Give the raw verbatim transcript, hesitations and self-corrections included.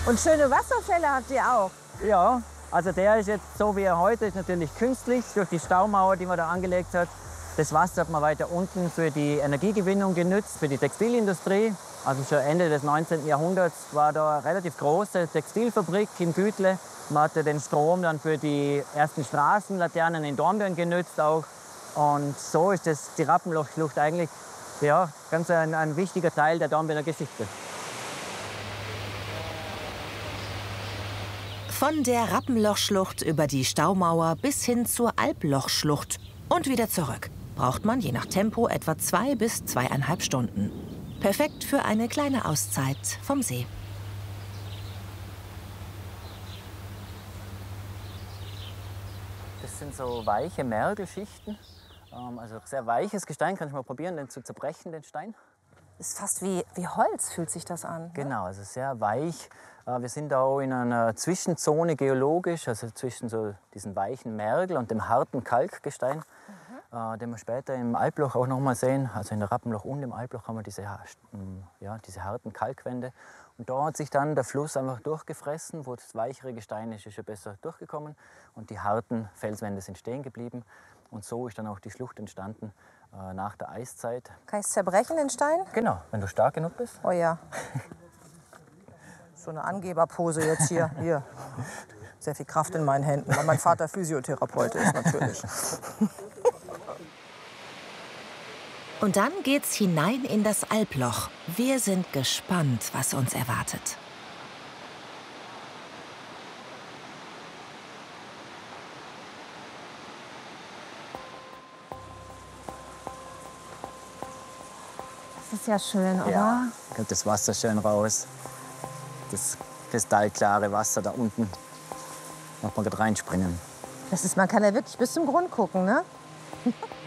Und schöne Wasserfälle habt ihr auch. Ja, also der ist jetzt so wie er heute ist natürlich künstlich durch die Staumauer, die man da angelegt hat. Das Wasser hat man weiter unten für die Energiegewinnung genutzt, für die Textilindustrie. Also schon Ende des neunzehnten Jahrhunderts war da eine relativ große Textilfabrik in Gütle. Man hatte den Strom dann für die ersten Straßenlaternen in Dornbirn genutzt auch. Und so ist das, die Rappenlochschlucht eigentlich ja, ganz ein, ein wichtiger Teil der Dornbirner Geschichte. Von der Rappenlochschlucht über die Staumauer bis hin zur Alblochschlucht und wieder zurück braucht man je nach Tempo etwa zwei bis zweieinhalb Stunden. Perfekt für eine kleine Auszeit vom See. Das sind so weiche Mergelschichten, also sehr weiches Gestein. Kann ich mal probieren, den zu zerbrechen, den Stein? Ist fast wie, wie Holz, fühlt sich das an. Genau, also sehr weich. Wir sind auch in einer Zwischenzone geologisch, also zwischen so diesen weichen Mergel und dem harten Kalkgestein, mhm. den wir später im Albloch auch noch mal sehen. Also in der Rappenloch und im Albloch haben wir diese, ja, diese harten Kalkwände. Und da hat sich dann der Fluss einfach durchgefressen, wo das weichere Gestein ist, ist schon besser durchgekommen und die harten Felswände sind stehen geblieben. Und so ist dann auch die Schlucht entstanden äh, nach der Eiszeit. Kann ich es zerbrechen, den Stein? Genau, wenn du stark genug bist. Oh ja. So eine Angeberpose jetzt hier. Hier. Sehr viel Kraft in meinen Händen, weil mein Vater Physiotherapeut ist natürlich. Und dann geht's hinein in das Albloch. Wir sind gespannt, was uns erwartet. Das ist ja schön, oder? Ja, da kommt das Wasser schön raus. Das kristallklare Wasser da unten. Da kann man gerade reinspringen. Das ist, man kann ja wirklich bis zum Grund gucken, ne?